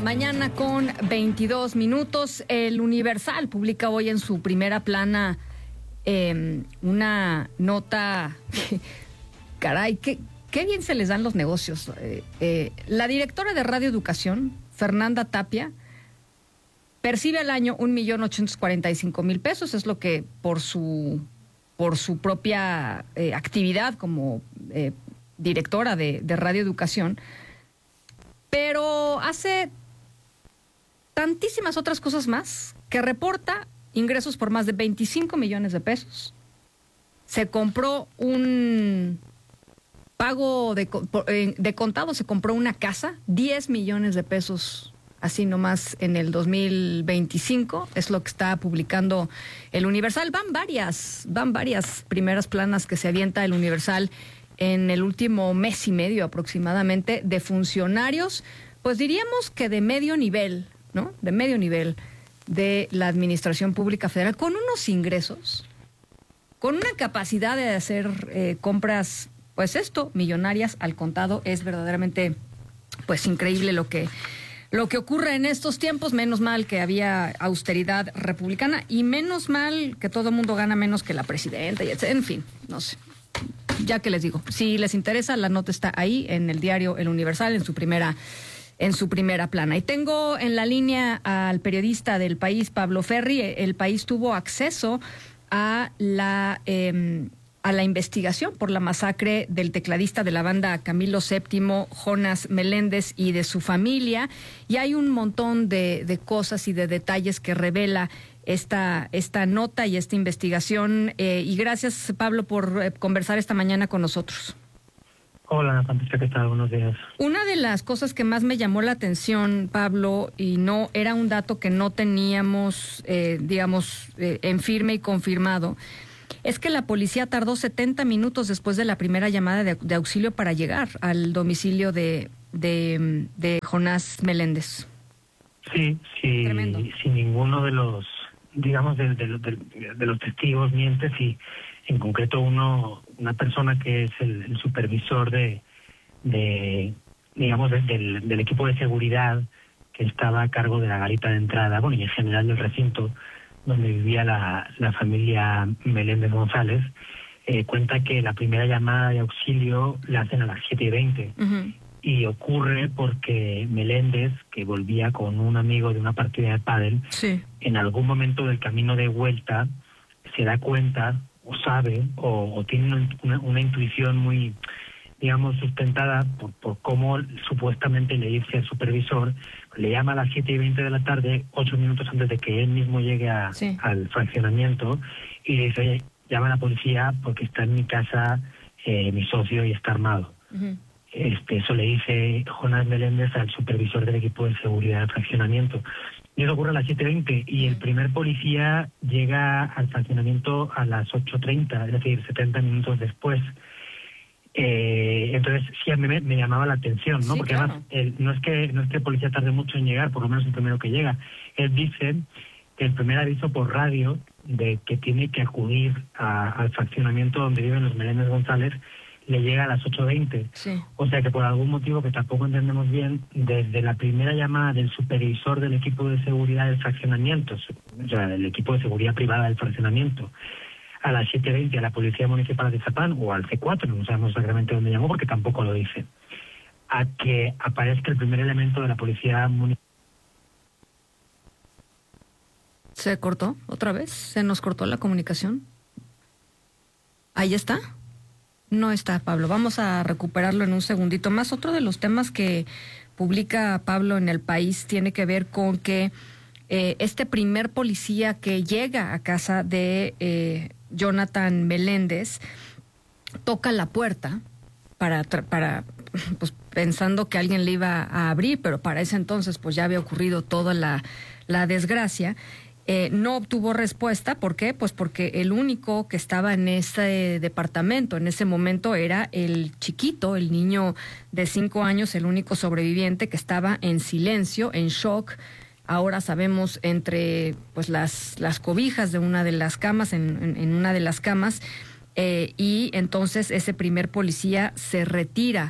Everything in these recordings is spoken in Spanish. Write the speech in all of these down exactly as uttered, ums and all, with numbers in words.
mañana con veintidós minutos. El Universal publica hoy en su primera plana eh, una nota. Caray, qué, qué bien se les dan los negocios. Eh, eh, la directora de Radio Educación, Fernanda Tapia, percibe al año un millón ochocientos cuarenta y cinco mil pesos. Es lo que por su, por su propia eh, actividad como eh, directora de, de Radio Educación. Pero hace tantísimas otras cosas más, que reporta ingresos por más de veinticinco millones de pesos. Se compró un pago de, de contado, se compró una casa, diez millones de pesos, así nomás en el dos mil veinticinco, es lo que está publicando el Universal. Van varias, van varias primeras planas que se avienta el Universal en el último mes y medio aproximadamente, de funcionarios, pues diríamos que de medio nivel, ¿no? De medio nivel de la Administración Pública Federal, con unos ingresos, con una capacidad de hacer eh, compras, pues esto, millonarias al contado. Es verdaderamente, pues, increíble lo que, lo que ocurre en estos tiempos. Menos mal que había austeridad republicana y menos mal que todo el mundo gana menos que la presidenta, y etcétera. En fin, no sé. Ya que les digo, si les interesa, la nota está ahí en el diario El Universal, en su primera, en su primera plana. Y tengo en la línea al periodista del País, Pablo Ferri. El País tuvo acceso a la eh, a la investigación por la masacre del tecladista de la banda Camilo séptimo, Jonas Meléndez, y de su familia. Y hay un montón de, de cosas y de detalles que revela esta esta nota y esta investigación. Eh, y gracias, Pablo, por eh, conversar esta mañana con nosotros. Hola, Patricia, ¿qué tal? Buenos días. Una de las cosas que más me llamó la atención, Pablo, y no era un dato que no teníamos, eh, digamos, eh, en firme y confirmado, es que la policía tardó setenta minutos después de la primera llamada de, de auxilio para llegar al domicilio de, de, de Jonás Meléndez. Sí, sí, Tremendo. Si ninguno de los, digamos, de, de, de, de los testigos miente, si en concreto uno, una persona que es el, el supervisor de, de digamos, de, del, del equipo de seguridad que estaba a cargo de la garita de entrada, bueno, y en general del recinto donde vivía la, la familia Meléndez González, eh, cuenta que la primera llamada de auxilio la hacen a las siete y veinte. Uh-huh. Y ocurre porque Meléndez, que volvía con un amigo de una partida de pádel, sí, en algún momento del camino de vuelta se da cuenta, o sabe, o, o tiene una, una intuición muy, digamos, sustentada por, por cómo supuestamente le dice al supervisor, le llama a las siete y veinte de la tarde, ocho minutos antes de que él mismo llegue a, sí, al fraccionamiento, y le dice, oye, llama a la policía porque está en mi casa eh, mi socio y está armado. Uh-huh. Este, eso le dice Jonás Meléndez al supervisor del equipo de seguridad del fraccionamiento. Y eso ocurre a las siete veinte, y el primer policía llega al fraccionamiento a las ocho treinta, es decir, setenta minutos después. Eh, entonces sí, a mí me, me llamaba la atención, ¿no? Sí, porque claro, además el, no es que no es que el policía tarde mucho en llegar, por lo menos el primero que llega. Él dice que el primer aviso por radio de que tiene que acudir a, al fraccionamiento donde viven los Meléndez González le llega a las ocho veinte. Sí. O sea que por algún motivo que tampoco entendemos bien, desde la primera llamada del supervisor del equipo de seguridad del fraccionamiento, o sea, del equipo de seguridad privada del fraccionamiento, a las siete veinte a la Policía Municipal de Zaplán o al C cuatro, no sabemos exactamente dónde llamó porque tampoco lo dice, a que aparezca el primer elemento de la Policía Municipal. ¿Se cortó otra vez? ¿Se nos cortó la comunicación? ¿Ahí está? No está, Pablo. Vamos a recuperarlo en un segundito más. Otro de los temas que publica Pablo en El País tiene que ver con que eh, este primer policía que llega a casa de eh, Jonathan Meléndez toca la puerta para, para pues, pensando que alguien le iba a abrir, pero para ese entonces pues ya había ocurrido toda la, la desgracia. Eh, no obtuvo respuesta. ¿Por qué? Pues porque el único que estaba en ese departamento en ese momento era el chiquito, el niño de cinco años, el único sobreviviente que estaba en silencio, en shock. Ahora sabemos entre pues las, las cobijas de una de las camas, en, en, en una de las camas, eh, y entonces ese primer policía se retira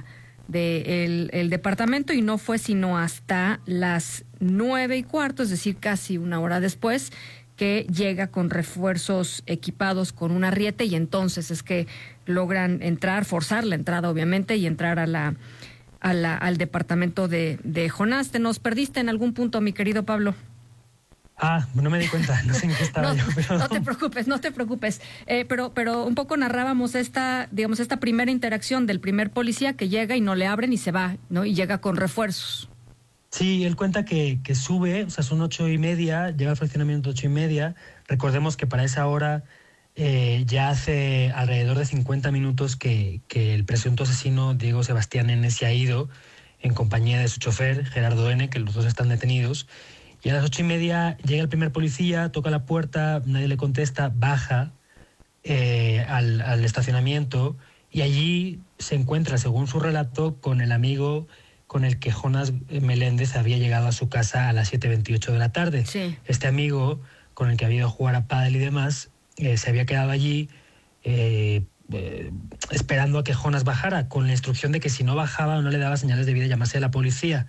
del el departamento, y no fue sino hasta las nueve y cuarto, es decir, casi una hora después, que llega con refuerzos equipados con un arriete, y entonces es que logran entrar, forzar la entrada obviamente, y entrar a la, a la al departamento de, de Jonás. ¿Te nos perdiste en algún punto, mi querido Pablo? Ah, no me di cuenta, no sé en qué estaba no, yo. Pero... No te preocupes, no te preocupes. Eh, pero, pero un poco narrábamos esta, digamos, esta primera interacción del primer policía que llega y no le abren y se va, ¿no? Y llega con refuerzos. Sí, él cuenta que, que sube, o sea, son ocho y media, llega al fraccionamiento ocho y media. Recordemos que para esa hora eh, ya hace alrededor de cincuenta minutos que, que el presunto asesino Diego Sebastián N. se ha ido en compañía de su chofer, Gerardo N., que los dos están detenidos. Y a las ocho y media llega el primer policía, toca la puerta, nadie le contesta, baja eh, al, al estacionamiento, y allí se encuentra, según su relato, con el amigo con el que Jonás Meléndez había llegado a su casa a las siete veintiocho de la tarde. Sí. Este amigo, con el que había ido a jugar a pádel y demás, eh, se había quedado allí eh, eh, esperando a que Jonás bajara, con la instrucción de que si no bajaba o no le daba señales de vida, llamase a la policía.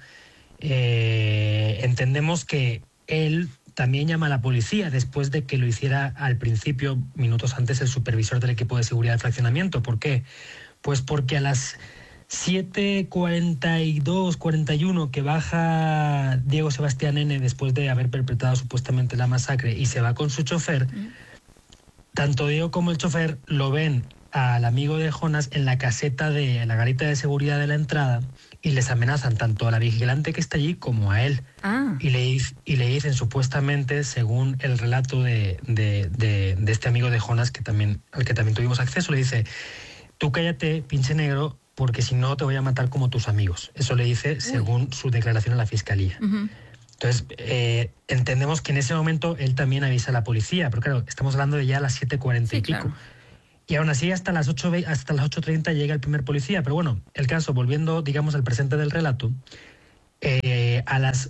Eh, entendemos que él también llama a la policía después de que lo hiciera al principio, minutos antes, el supervisor del equipo de seguridad del fraccionamiento. ¿Por qué? Pues porque a las siete cuarenta y dos, cuarenta y uno que baja Diego Sebastián N. después de haber perpetrado supuestamente la masacre y se va con su chofer, mm. tanto Diego como el chofer lo ven al amigo de Jonás en la caseta de en la garita de seguridad de la entrada, y les amenazan tanto a la vigilante que está allí como a él. Ah. Y, le, y le dicen supuestamente, según el relato de, de, de, de este amigo de Jonás, que también, al que también tuvimos acceso, le dice: tú cállate, pinche negro, porque si no te voy a matar como tus amigos. Eso le dice Uy. según su declaración a la fiscalía. Uh-huh. Entonces, eh, entendemos que en ese momento él también avisa a la policía, pero claro, estamos hablando de ya las siete cuarenta sí, y pico. Claro. Y aún así hasta las ocho, hasta las ocho treinta llega el primer policía. Pero bueno, el caso, volviendo, digamos, al presente del relato, eh, a las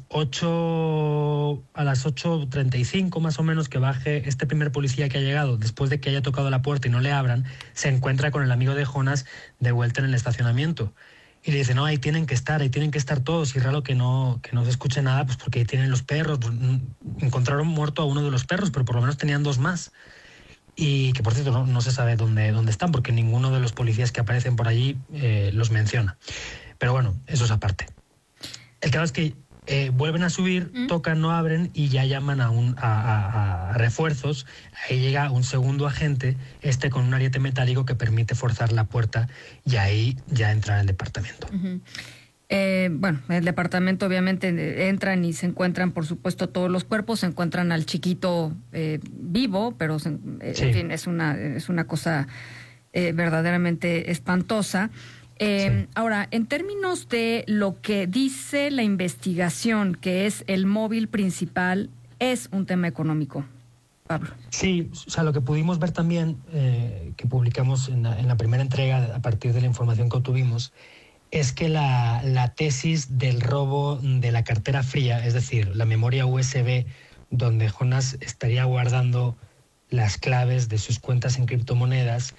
ocho a las ocho treinta y cinco más o menos que baje este primer policía que ha llegado, después de que haya tocado la puerta y no le abran, se encuentra con el amigo de Jonás de vuelta en el estacionamiento. Y le dice: no, ahí tienen que estar, ahí tienen que estar todos. Y raro que no, que no se escuche nada, pues porque ahí tienen los perros. Pues, encontraron muerto a uno de los perros, pero por lo menos tenían dos más. Y que, por cierto, no, no se sabe dónde, dónde están, porque ninguno de los policías que aparecen por allí eh, los menciona. Pero bueno, eso es aparte. El caso es que eh, vuelven a subir, ¿Mm? tocan, no abren, y ya llaman a, un, a, a, a refuerzos. Ahí llega un segundo agente, este con un ariete metálico que permite forzar la puerta, y ahí ya entra al departamento. Uh-huh. Eh, bueno, en el departamento obviamente entran y se encuentran, por supuesto, todos los cuerpos. Se encuentran al chiquito eh, vivo, pero se, eh, sí. en fin, es una, es una cosa eh, verdaderamente espantosa. Eh, sí. Ahora, en términos de lo que dice la investigación, que es el móvil principal, es un tema económico, Pablo. Sí, o sea, lo que pudimos ver también, eh, que publicamos en la, en la primera entrega a partir de la información que obtuvimos, es que la, la tesis del robo de la cartera fría, es decir, la memoria U S B donde Jonás estaría guardando las claves de sus cuentas en criptomonedas,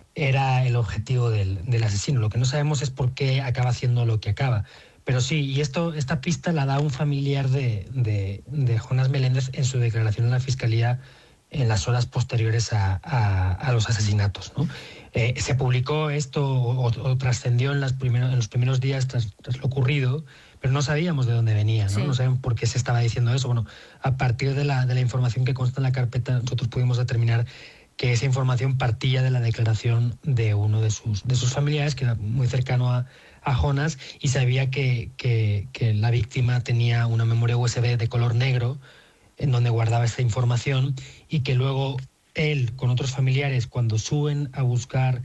era el objetivo del, del asesino. Lo que no sabemos es por qué acaba haciendo lo que acaba. Pero sí, y esto, esta pista la da un familiar de, de, de Jonás Meléndez en su declaración en la Fiscalía en las horas posteriores a, a, a los asesinatos, ¿no? Eh, se publicó esto o, o trascendió en, las primeros, en los primeros días tras, tras lo ocurrido, pero no sabíamos de dónde venía, ¿no? Sí. No sabíamos por qué se estaba diciendo eso. Bueno, a partir de la, de la información que consta en la carpeta, nosotros pudimos determinar que esa información partía de la declaración de uno de sus, de sus familiares, que era muy cercano a, a Jonás, y sabía que, que, que la víctima tenía una memoria U S B de color negro en donde guardaba esta información, y que luego él, con otros familiares, cuando suben a buscar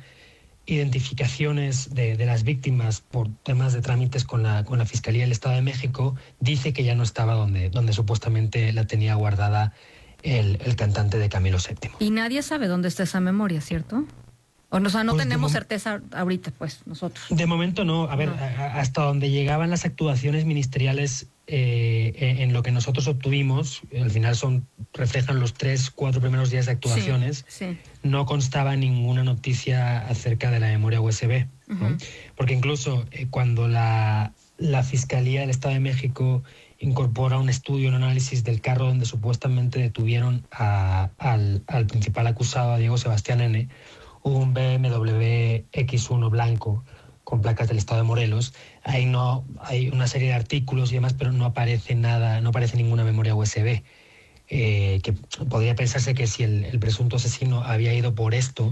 identificaciones de, de las víctimas por temas de trámites con la, con la Fiscalía del Estado de México, dice que ya no estaba donde, donde supuestamente la tenía guardada el, el cantante de Camilo séptimo. Y nadie sabe dónde está esa memoria, ¿cierto? O, o sea, no pues tenemos certeza ahorita, pues, nosotros. De momento no. A ver, no. a, hasta donde llegaban las actuaciones ministeriales eh, en lo que nosotros obtuvimos, al final son reflejan los tres, cuatro primeros días de actuaciones, sí, sí. No constaba ninguna noticia acerca de la memoria U S B. ¿no? Uh-huh. Porque incluso eh, cuando la, la Fiscalía del Estado de México incorpora un estudio, un análisis del carro donde supuestamente detuvieron a, al, al principal acusado, a Diego Sebastián N., hubo un B M W X uno blanco con placas del estado de Morelos. Ahí no hay una serie de artículos y demás, pero no aparece nada, no aparece ninguna memoria U S B. Eh, que podría pensarse que si el, el presunto asesino había ido por esto,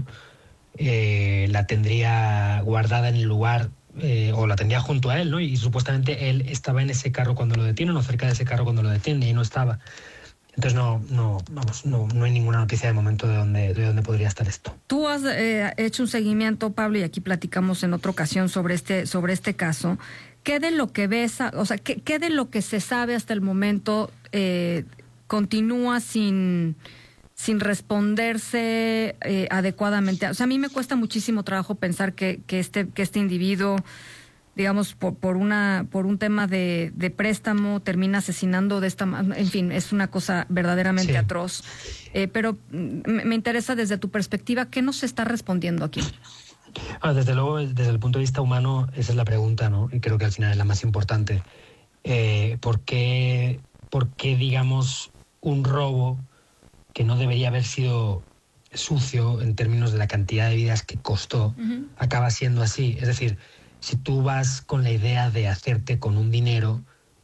eh, la tendría guardada en el lugar eh, o la tendría junto a él, ¿no? Y, y supuestamente él estaba en ese carro cuando lo detienen o cerca de ese carro cuando lo detienen y no estaba. Entonces no, no, vamos, no, no hay ninguna noticia de momento de dónde, de dónde podría estar esto. Tú has eh, hecho un seguimiento, Pablo, y aquí platicamos en otra ocasión sobre este, sobre este caso. ¿Qué de lo que ves, o sea, qué, qué de lo que se sabe hasta el momento eh, continúa sin, sin responderse eh, adecuadamente? O sea, a mí me cuesta muchísimo trabajo pensar que, que este, que este individuo, digamos, por, por una por un tema de, de préstamo, termina asesinando de esta manera. En fin, es una cosa verdaderamente sí. atroz. Eh, pero me, me interesa desde tu perspectiva, ¿qué nos está respondiendo aquí? Ah, desde luego, desde el punto de vista humano, esa es la pregunta, ¿no? Y creo que al final es la más importante. Eh, ¿por qué, por qué, digamos, un robo que no debería haber sido sucio en términos de la cantidad de vidas que costó, uh-huh. acaba siendo así? Es decir, si tú vas con la idea de hacerte con un dinero,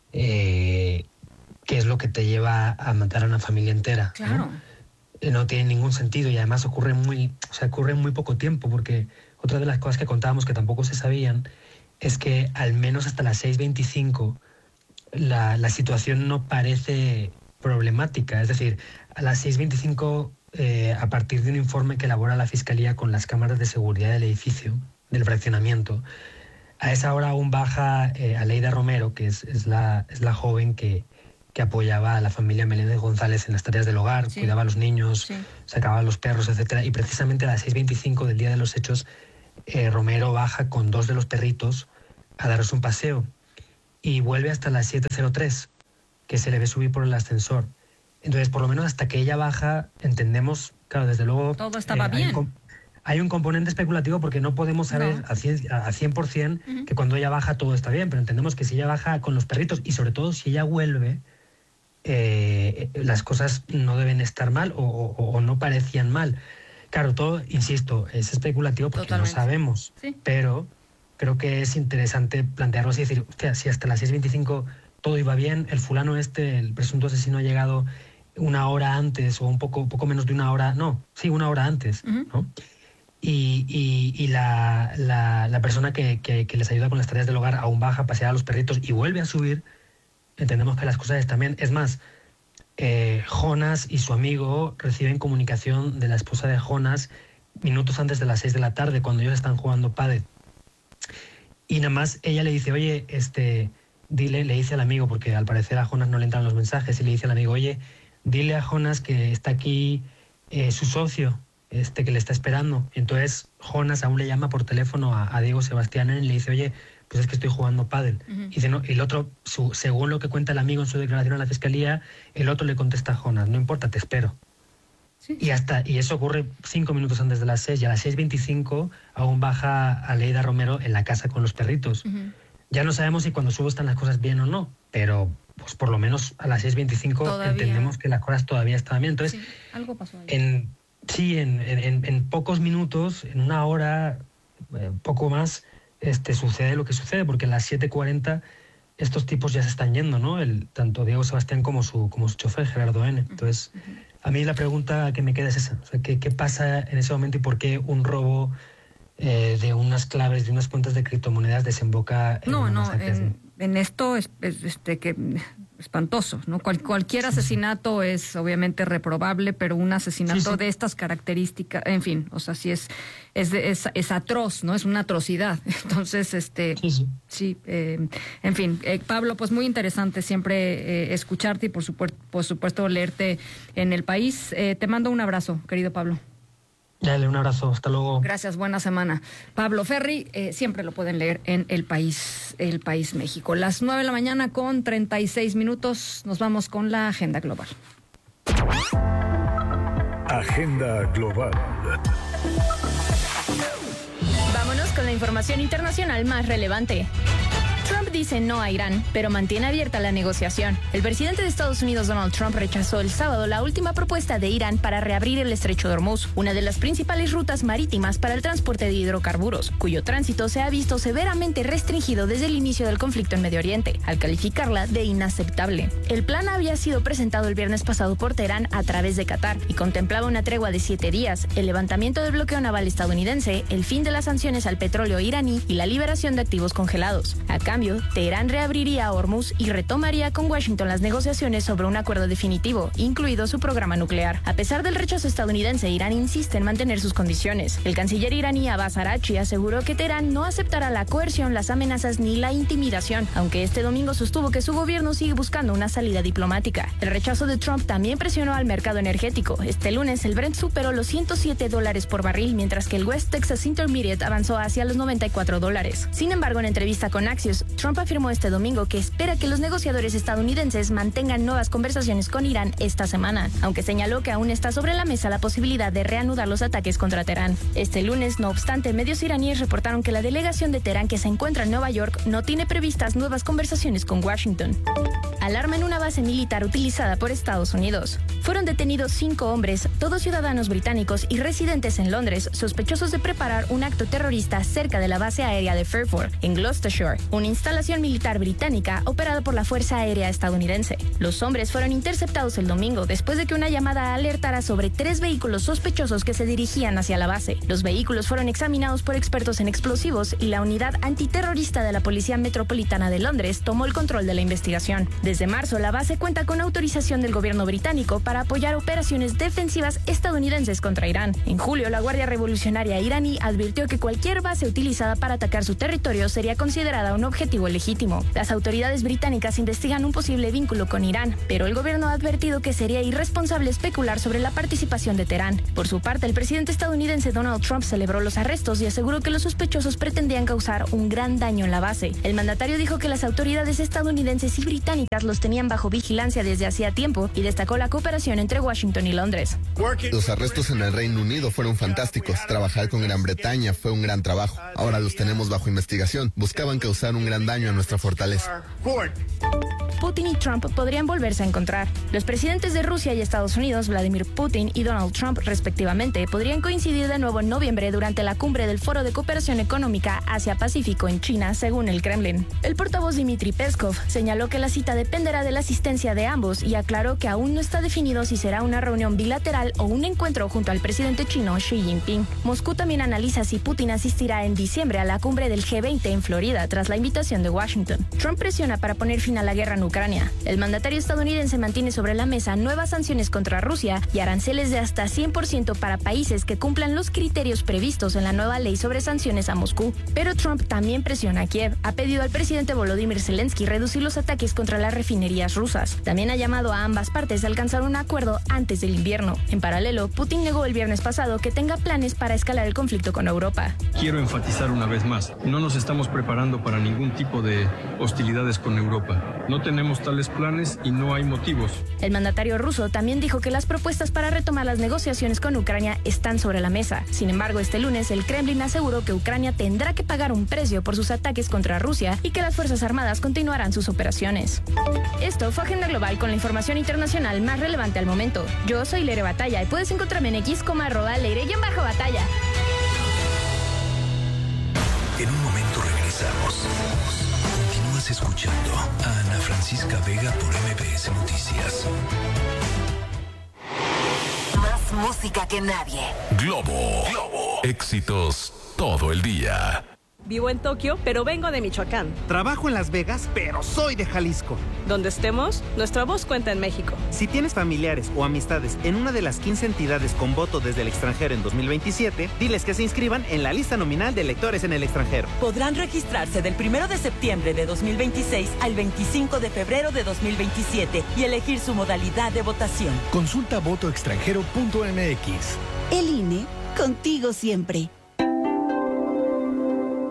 eh, ¿qué es lo que te lleva a matar a una familia entera? Claro. No, no tiene ningún sentido y además ocurre muy, o sea, ocurre en muy poco tiempo, porque otra de las cosas que contábamos que tampoco se sabían es que al menos hasta las seis veinticinco la, la situación no parece problemática. Es decir, a las seis veinticinco, eh, a partir de un informe que elabora la Fiscalía con las cámaras de seguridad del edificio, del fraccionamiento, a esa hora aún baja eh, Aleida Romero, que es, es, la, es la joven que, que apoyaba a la familia Meléndez González en las tareas del hogar, sí. cuidaba a los niños, sí. sacaba a los perros, etcétera. Y precisamente a las seis veinticinco del día de los hechos, eh, Romero baja con dos de los perritos a darles un paseo y vuelve hasta las siete cero tres, que se le ve subir por el ascensor. Entonces, por lo menos hasta que ella baja, entendemos, claro, desde luego... Todo estaba eh, bien. Hay un, hay un componente especulativo porque no podemos saber no. a cien por ciento uh-huh. que cuando ella baja todo está bien, pero entendemos que si ella baja con los perritos y sobre todo si ella vuelve, eh, las cosas no deben estar mal o, o, o no parecían mal. Claro, todo, insisto, es especulativo porque Totalmente. no sabemos, sí. pero creo que es interesante plantearlo así y decir, hostia, si hasta las seis veinticinco todo iba bien, el fulano este, el presunto asesino ha llegado una hora antes o un poco, poco menos de una hora, no, sí, una hora antes, uh-huh. ¿no? Y, y, y la, la, la persona que, que, que les ayuda con las tareas del hogar aún baja a pasear a los perritos y vuelve a subir, entendemos que las cosas están bien. Es más, eh, Jonas y su amigo reciben comunicación de la esposa de Jonas minutos antes de las seis de la tarde, cuando ellos están jugando pádel. Y nada más ella le dice, oye, este, dile, le dice al amigo, porque al parecer a Jonas no le entran los mensajes, y le dice al amigo, oye, dile a Jonas que está aquí eh, su socio, este que le está esperando. Y entonces Jonas aún le llama por teléfono a, a Diego Sebastián y le dice, oye, pues es que estoy jugando pádel. Uh-huh. Y dice, no, y el otro, su, según lo que cuenta el amigo en su declaración a la Fiscalía, el otro le contesta a Jonas, no importa, te espero. Sí. Y hasta y eso ocurre cinco minutos antes de las seis, y a las seis veinticinco aún baja Aleida Romero en la casa con los perritos. Uh-huh. Ya no sabemos si cuando subo están las cosas bien o no, pero pues por lo menos a las seis veinticinco todavía entendemos que las cosas todavía estaban bien. Entonces, sí, algo pasó ahí. En, Sí, en, en, en pocos minutos, en una hora, eh, poco más, este, sucede lo que sucede, porque a las siete cuarenta estos tipos ya se están yendo, ¿no? El, tanto Diego Sebastián como su, como su chofer, Gerardo N. Entonces, a mí la pregunta que me queda es esa. O sea, ¿qué, qué pasa en ese momento y por qué un robo eh, de unas claves, de unas cuentas de criptomonedas desemboca en no, una no, masacre en, así? En esto es, es este que espantoso, ¿no? Cual, cualquier asesinato es obviamente reprobable, pero un asesinato sí, sí. de estas características, en fin, o sea, sí es es, es es atroz, ¿no? Es una atrocidad. Entonces, este, sí, sí. sí eh, en fin, eh, Pablo, pues muy interesante siempre eh, escucharte y por supuesto, por supuesto leerte en El País. Eh, te mando un abrazo, querido Pablo. Dale, un abrazo, hasta luego. Gracias, buena semana. Pablo Ferri, eh, siempre lo pueden leer en El País, El País México. Las nueve de la mañana con treinta y seis minutos, nos vamos con la agenda global. Agenda global. Vámonos con la información. información internacional más relevante. Trump dice no a Irán, pero mantiene abierta la negociación. El presidente de Estados Unidos, Donald Trump, rechazó el sábado la última propuesta de Irán para reabrir el estrecho de Hormuz, una de las principales rutas marítimas para el transporte de hidrocarburos, cuyo tránsito se ha visto severamente restringido desde el inicio del conflicto en Medio Oriente, al calificarla de inaceptable. El plan había sido presentado el viernes pasado por Teherán a través de Qatar y contemplaba una tregua de siete días, el levantamiento del bloqueo naval estadounidense, el fin de las sanciones al petróleo iraní y la liberación de activos congelados. A cambio, Teherán reabriría Hormuz y retomaría con Washington las negociaciones sobre un acuerdo definitivo, incluido su programa nuclear. A pesar del rechazo estadounidense, Irán insiste en mantener sus condiciones. El canciller iraní Abbas Araghchi aseguró que Teherán no aceptará la coerción, las amenazas ni la intimidación, aunque este domingo sostuvo que su gobierno sigue buscando una salida diplomática. El rechazo de Trump también presionó al mercado energético. Este lunes el Brent superó los ciento siete dólares por barril, mientras que el West Texas Intermediate avanzó hacia los noventa y cuatro dólares. Sin embargo, en entrevista con Axios, Trump afirmó este domingo que espera que los negociadores estadounidenses mantengan nuevas conversaciones con Irán esta semana, aunque señaló que aún está sobre la mesa la posibilidad de reanudar los ataques contra Teherán. Este lunes, no obstante, medios iraníes reportaron que la delegación de Teherán que se encuentra en Nueva York no tiene previstas nuevas conversaciones con Washington. Alarma en una base militar utilizada por Estados Unidos. Fueron detenidos cinco hombres, todos ciudadanos británicos y residentes en Londres, sospechosos de preparar un acto terrorista cerca de la base aérea de Fairford, en Gloucestershire, una instalación militar británica operada por la Fuerza Aérea estadounidense. Los hombres fueron interceptados el domingo después de que una llamada alertara sobre tres vehículos sospechosos que se dirigían hacia la base. Los vehículos fueron examinados por expertos en explosivos y la unidad antiterrorista de la Policía Metropolitana de Londres tomó el control de la investigación. Desde marzo, la base cuenta con autorización del gobierno británico para apoyar operaciones defensivas estadounidenses contra Irán. En julio, la Guardia Revolucionaria iraní advirtió que cualquier base utilizada para atacar su territorio sería considerada un objetivo legítimo. Las autoridades británicas investigan un posible vínculo con Irán, pero el gobierno ha advertido que sería irresponsable especular sobre la participación de Teherán. Por su parte, el presidente estadounidense Donald Trump celebró los arrestos y aseguró que los sospechosos pretendían causar un gran daño en la base. El mandatario dijo que las autoridades estadounidenses y británicas los tenían bajo vigilancia desde hacía tiempo y destacó la cooperación entre Washington y Londres. Los arrestos en el Reino Unido fueron fantásticos. Trabajar con Gran Bretaña fue un gran trabajo. Ahora los tenemos bajo investigación. Buscaban causar un gran daño a nuestra fortaleza. Putin y Trump podrían volverse a encontrar. Los presidentes de Rusia y Estados Unidos, Vladimir Putin y Donald Trump, respectivamente, podrían coincidir de nuevo en noviembre durante la cumbre del Foro de Cooperación Económica Asia-Pacífico en China, según el Kremlin. El portavoz Dmitry Peskov señaló que la cita dependerá de la asistencia de ambos y aclaró que aún no está definido si será una reunión bilateral o un encuentro junto al presidente chino Xi Jinping. Moscú también analiza si Putin asistirá en diciembre a la cumbre del G veinte en Florida tras la invitación de Washington. Trump presiona para poner fin a la guerra en Ucrania. El mandatario estadounidense mantiene sobre la mesa nuevas sanciones contra Rusia y aranceles de hasta cien por ciento para países que cumplan los criterios previstos en la nueva ley sobre sanciones a Moscú. Pero Trump también presiona a Kiev. Ha pedido al presidente Volodymyr Zelensky reducir los ataques contra las refinerías rusas. También ha llamado a ambas partes a alcanzar un acuerdo antes del invierno. En paralelo, Putin negó el viernes pasado que tenga planes para escalar el conflicto con Europa. Quiero enfatizar una vez más, no nos estamos preparando para ningún tipo de hostilidades con Europa. No tenemos tales planes y no hay motivos. El mandatario ruso también dijo que las propuestas para retomar las negociaciones con Ucrania están sobre la mesa. Sin embargo, este lunes el Kremlin aseguró que Ucrania tendrá que pagar un precio por sus ataques contra Rusia y que las Fuerzas Armadas continuarán sus operaciones. Esto fue Agenda Global con la información internacional más relevante al momento. Yo soy Leire Batalla y puedes encontrarme en X como arroba Leire-Batalla. En un momento regresamos. Continúas escuchando a Ana Francisca Vega por M B S Noticias. Más música que nadie. Globo. Globo. Éxitos todo el día. Vivo en Tokio, pero vengo de Michoacán. Trabajo en Las Vegas, pero soy de Jalisco. Donde estemos, nuestra voz cuenta en México. Si tienes familiares o amistades en una de las quince entidades con voto desde el extranjero en dos mil veintisiete, diles que se inscriban en la lista nominal de electores en el extranjero. Podrán registrarse del primero de septiembre de dos mil veintiséis al veinticinco de febrero de dos mil veintisiete y elegir su modalidad de votación. Consulta voto extranjero punto m x. El I N E, contigo siempre.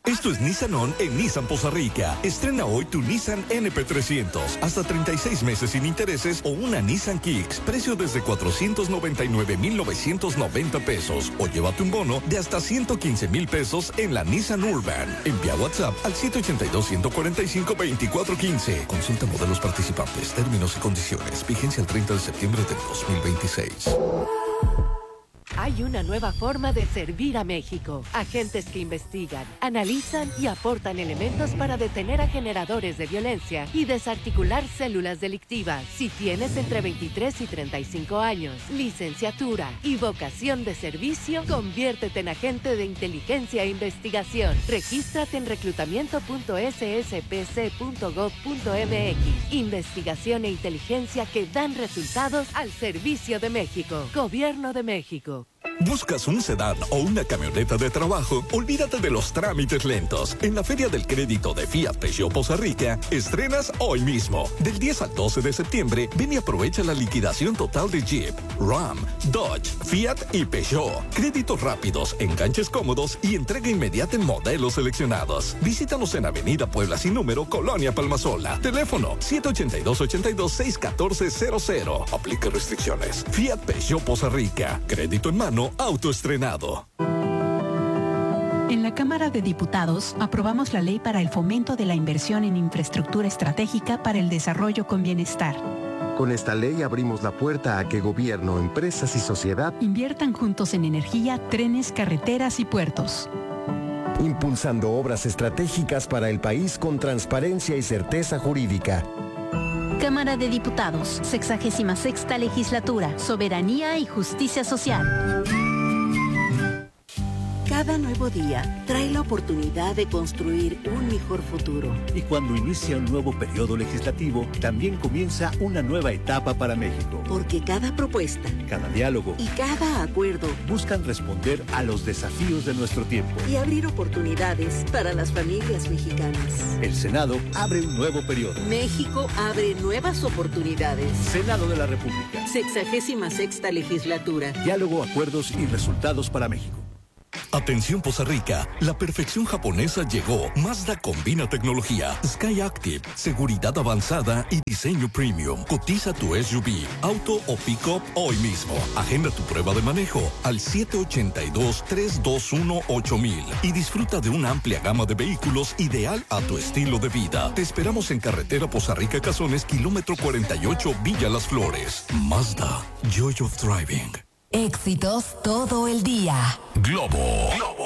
Esto es Nissan On en Nissan Poza Rica. Estrena hoy tu Nissan N P trescientos. Hasta treinta y seis meses sin intereses o una Nissan Kicks. Precio desde cuatrocientos noventa y nueve mil novecientos noventa pesos. O llévate un bono de hasta ciento quince mil pesos en la Nissan Urban. Envía WhatsApp al siete ocho dos, uno cuatro cinco, dos cuatro uno cinco. Consulta modelos participantes, términos y condiciones. Vigencia el treinta de septiembre del dos mil veintiséis. Hay una nueva forma de servir a México. Agentes que investigan, analizan y aportan elementos para detener a generadores de violencia y desarticular células delictivas. Si tienes entre veintitrés y treinta y cinco años, licenciatura y vocación de servicio, conviértete en agente de inteligencia e investigación. Regístrate en reclutamiento punto ese ese pe ce punto gob punto eme equis. Investigación e inteligencia que dan resultados al servicio de México. Gobierno de México. ¿Buscas un sedán o una camioneta de trabajo? Olvídate de los trámites lentos. En la Feria del Crédito de Fiat Peugeot Poza Rica, estrenas hoy mismo. Del diez al doce de septiembre, ven y aprovecha la liquidación total de Jeep, Ram, Dodge, Fiat y Peugeot. Créditos rápidos, enganches cómodos y entrega inmediata en modelos seleccionados. Visítanos en Avenida Puebla sin número, Colonia Palmasola. Teléfono siete ocho dos, ocho dos, seis uno cuatro cero cero. Aplica restricciones. Fiat Peugeot Poza Rica. Crédito en mano, autoestrenado. En la Cámara de Diputados aprobamos la ley para el fomento de la inversión en infraestructura estratégica para el desarrollo con bienestar. Con esta ley abrimos la puerta a que gobierno, empresas y sociedad inviertan juntos en energía, trenes, carreteras y puertos. Impulsando obras estratégicas para el país con transparencia y certeza jurídica. Cámara de Diputados, sexagésima sexta legislatura, soberanía y justicia social. Cada nuevo día trae la oportunidad de construir un mejor futuro. Y cuando inicia un nuevo periodo legislativo, también comienza una nueva etapa para México. Porque cada propuesta, cada diálogo y cada acuerdo buscan responder a los desafíos de nuestro tiempo y abrir oportunidades para las familias mexicanas. El Senado abre un nuevo periodo. México abre nuevas oportunidades. Senado de la República. Sexagésima sexta legislatura. Diálogo, acuerdos y resultados para México. Atención Poza Rica, la perfección japonesa llegó. Mazda combina tecnología, Sky Active, seguridad avanzada y diseño premium. Cotiza tu S U V, auto o pick-up hoy mismo. Agenda tu prueba de manejo al siete ocho dos, tres dos uno, ocho mil y disfruta de una amplia gama de vehículos ideal a tu estilo de vida. Te esperamos en carretera Poza Rica Cazones, kilómetro cuarenta y ocho, Villa Las Flores. Mazda, Joy of Driving. Éxitos todo el día. Globo. Globo.